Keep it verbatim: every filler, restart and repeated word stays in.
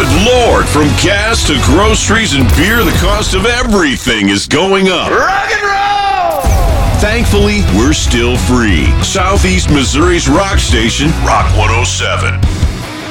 Good Lord, from gas to groceries and beer, the cost of everything is going up. Rock and roll! Thankfully, we're still free. Southeast Missouri's rock station, Rock one oh seven.